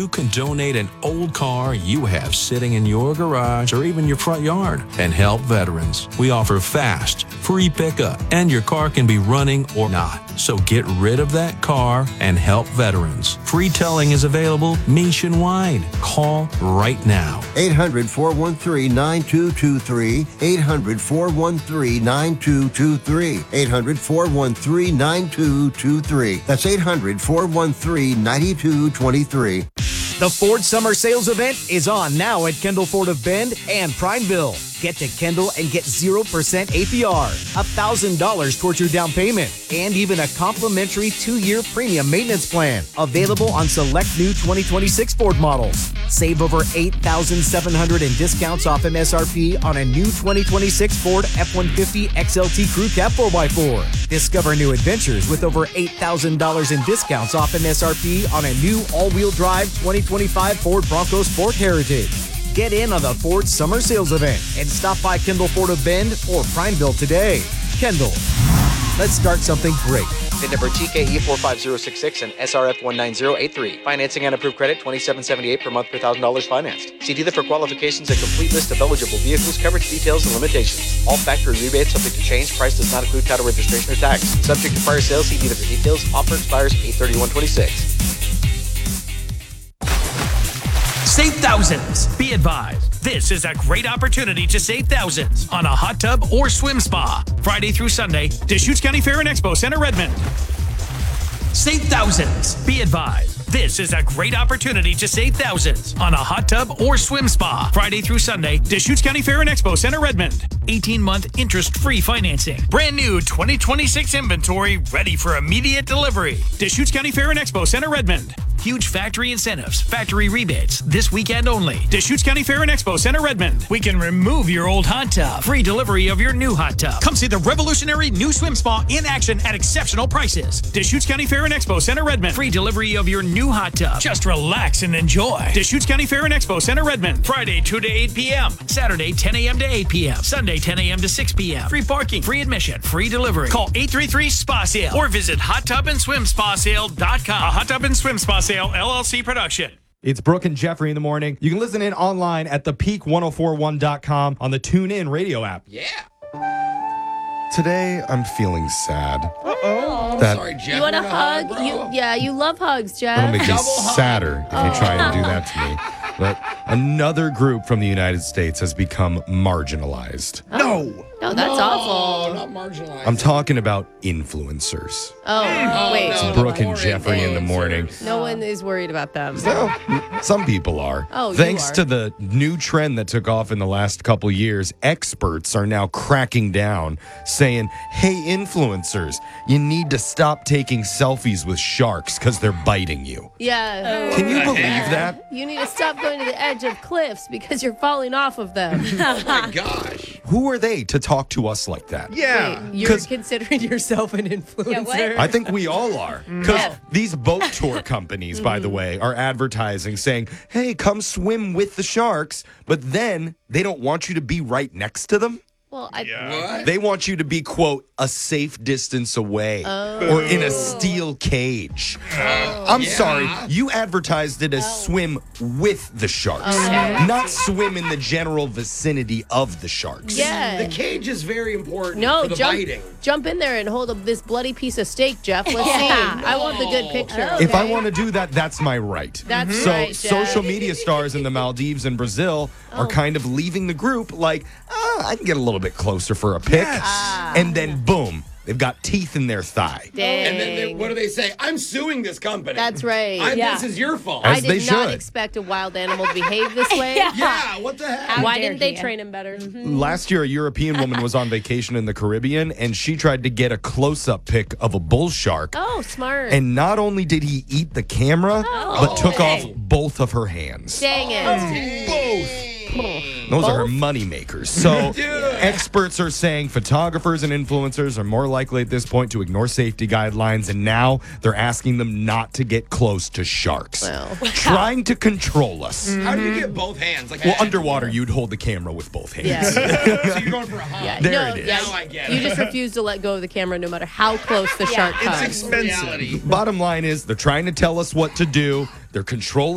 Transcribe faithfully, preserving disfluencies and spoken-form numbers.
can donate an old car you have sitting in your garage or even your front yard and help veterans. We offer fast, free pickup, and your car can be running or not. So get rid of that car and help veterans. Free towing is available nationwide. Call right now. eight hundred, four one three, nine two two three. eight hundred, four one three, nine two two three. eight hundred, four one three, nine two two three. That's eight hundred, four one three, nine two two three. The Ford Summer Sales Event is on now at Kendall Ford of Bend and Prineville. Get to Kendall and get zero percent A P R, one thousand dollars towards your down payment, and even a complimentary two-year premium maintenance plan. Available on select new twenty twenty-six Ford models. Save over eight thousand seven hundred dollars in discounts off M S R P on a new twenty twenty-six Ford F one fifty X L T Crew Cab four by four. Discover new adventures with over eight thousand dollars in discounts off M S R P on a new all-wheel drive twenty twenty-five Ford Bronco Sport Heritage. Get in on the Ford Summer Sales Event and stop by Kendall Ford of Bend or Prineville today. Kendall, let's start something great. VIN number T K E four five zero six six and S R F one nine zero eight three. Financing and approved credit twenty-seven seventy-eight per month per one thousand dollars financed. See dealer for qualifications and complete list of eligible vehicles, coverage details, and limitations. All factory rebates subject to change. Price does not include title, registration, or tax. Subject to prior sales. See dealer for details. Offer expires eight thirty-one twenty-six. Save thousands. Be advised, this is a great opportunity to save thousands on a hot tub or swim spa. Friday through Sunday, Deschutes County Fair and Expo Center, Redmond. Save thousands. Be advised, this is a great opportunity to save thousands on a hot tub or swim spa. Friday through Sunday, Deschutes County Fair and Expo Center, Redmond. eighteen-month interest-free financing. Brand new twenty twenty-six inventory ready for immediate delivery. Deschutes County Fair and Expo Center, Redmond. Huge factory incentives, factory rebates, this weekend only. Deschutes County Fair and Expo Center, Redmond. We can remove your old hot tub. Free delivery of your new hot tub. Come see the revolutionary new swim spa in action at exceptional prices. Deschutes County Fair and Expo Center, Redmond. Free delivery of your new hot tub. Just relax and enjoy. Deschutes County Fair and Expo Center, Redmond. Friday, two to eight p.m. Saturday, ten a.m. to eight p.m. Sunday, ten a.m. to six p.m. Free parking, free admission, free delivery. Call eight three three S P A Sale or visit hot tub and swim spa sale dot com. A Hot Tub and Swim Spa Sale L L C production. It's Brooke and Jeffrey in the morning. You can listen in online at the peak ten forty-one dot com on the TuneIn radio app. Yeah. Today, I'm feeling sad. Uh-oh. That- Sorry, Jeff. You want a You're hug? not, bro. You, yeah, you love hugs, Jeff. That'll make me Double hug. sadder if you try and do that to me. But another group from the United States has become marginalized. No. No, that's no, awful. Not marginalized. I'm talking about influencers. Oh, Oh, wait. no. Brooke and More Jeffrey in the morning. influencers. No one is worried about them. So, some people are. Oh, you Thanks are. to the new trend that took off in the last couple years, experts are now cracking down, saying, hey, influencers, you need to stop taking selfies with sharks because they're biting you. Yeah. Can you believe that? You need to stop going to the edge of cliffs because you're falling off of them. Oh, my gosh. Who are they to talk to us like that? Yeah. Wait, you're 'Cause- considering yourself an influencer? I think we all are. Because Yeah. these boat tour companies, by the way, are advertising saying, hey, come swim with the sharks. But then they don't want you to be right next to them. Well, I, What? They want you to be, quote, a safe distance away or in a steel cage. I'm yeah. sorry. You advertised it as swim with the sharks, Okay. not swim in the general vicinity of the sharks. yeah. The cage is very important No, for the jump, biting. jump in there and hold up this bloody piece of steak, Jeff. Let's Yeah. see. I want the good picture. If I want to do that, that's my right. That's so right, Jeff. social media stars in the Maldives and Brazil are Oh. kind of leaving the group like, ah, I can get a little bit closer for a pic. Ah. And then boom, they've got teeth in their thigh. Dang. And then they, what do they say? I'm suing this company. That's right. I, Yeah. This is your fault. As I did they not should. expect a wild animal to behave this way. Yeah. yeah, what the heck? How Why dare didn't they he. train him better? Last year, a European woman was on vacation in the Caribbean, and she tried to get a close-up pic of a bull shark. Oh, smart. And not only did he eat the camera, but took off both of her hands. Dang it. Both. Those are her Both? money makers. So experts are saying photographers and influencers are more likely at this point to ignore safety guidelines, and now they're asking them not to get close to sharks. Well. Trying to control us. How do you get both hands? Like Well, underwater, you'd hold the camera with both hands. Yeah. so you're going for a hug. Yeah. There no, it is. Yeah, Now I get you it. just refuse to let go of the camera no matter how close the shark Yeah. comes. It's expensive. Bottom line is they're trying to tell us what to do. They're controlling